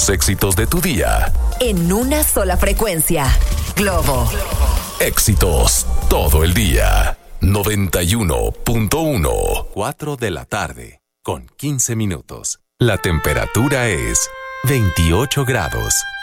los éxitos de tu día. En una sola frecuencia. Globo. Éxitos todo el día. 91.1. 4 de la tarde, con 15 minutos. La temperatura es 28 grados.